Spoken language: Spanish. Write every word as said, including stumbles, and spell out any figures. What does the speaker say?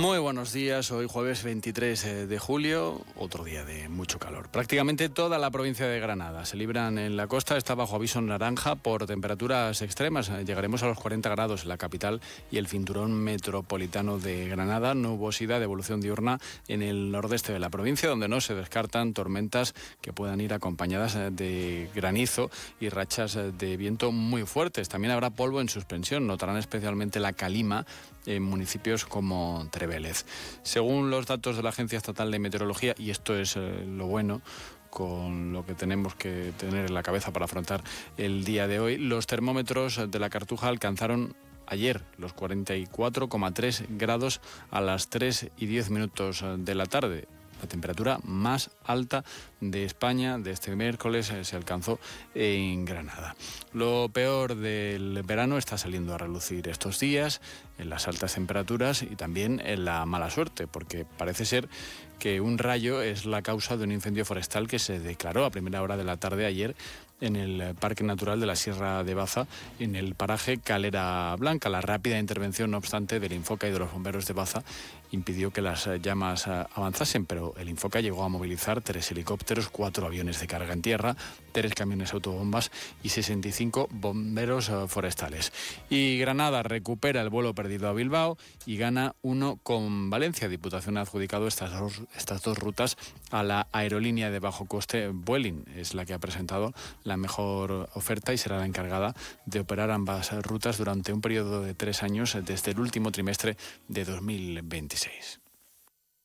Muy buenos días, hoy jueves veintitrés de julio, otro día de mucho calor. Prácticamente toda la provincia de Granada se libran en la costa, está bajo aviso naranja por temperaturas extremas. Llegaremos a los cuarenta grados en la capital y el cinturón metropolitano de Granada. Nubosidad de evolución diurna en el nordeste de la provincia, donde no se descartan tormentas que puedan ir acompañadas de granizo y rachas de viento muy fuertes. También habrá polvo en suspensión, notarán especialmente la calima en municipios como Trevélez. Según los datos de la Agencia Estatal de Meteorología, y esto es eh, lo bueno con lo que tenemos que tener en la cabeza para afrontar el día de hoy, los termómetros de la Cartuja alcanzaron ayer los cuarenta y cuatro coma tres grados a las tres y diez minutos de la tarde. La temperatura más alta de España de este miércoles eh, se alcanzó en Granada. Lo peor del verano está saliendo a relucir estos días, en las altas temperaturas y también en la mala suerte, porque parece ser que un rayo es la causa de un incendio forestal que se declaró a primera hora de la tarde ayer en el Parque Natural de la Sierra de Baza, en el paraje Calera Blanca. La rápida intervención, no obstante, del Infoca y de los bomberos de Baza impidió que las llamas avanzasen, pero el Infoca llegó a movilizar tres helicópteros, cuatro aviones de carga en tierra, tres camiones autobombas y sesenta y cinco bomberos forestales. Y Granada recupera el vuelo perdido a Bilbao y gana uno con Valencia. Diputación ha adjudicado estas dos, estas dos rutas a la aerolínea de bajo coste Vueling. Es la que ha presentado la mejor oferta y será la encargada de operar ambas rutas durante un periodo de tres años desde el último trimestre de dos mil veintiséis.